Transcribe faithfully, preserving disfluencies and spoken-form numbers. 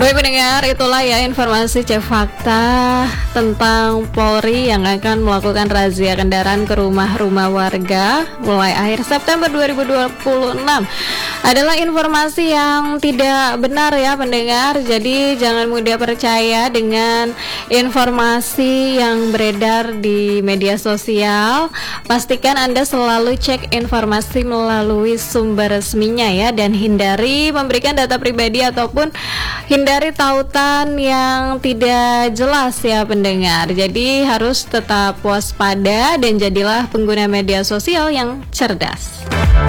Baik pendengar, itulah ya informasi Cek Fakta tentang Polri yang akan melakukan razia kendaraan ke rumah-rumah warga mulai akhir September dua ribu dua puluh enam. Adalah informasi yang tidak benar ya pendengar. Jadi jangan mudah percaya dengan informasi yang beredar di media sosial. Pastikan Anda selalu cek informasi melalui sumber resminya ya, dan hindari memberikan data pribadi ataupun hindari tautan yang tidak jelas ya pendengar. Jadi harus tetap waspada dan jadilah pengguna media sosial yang cerdas.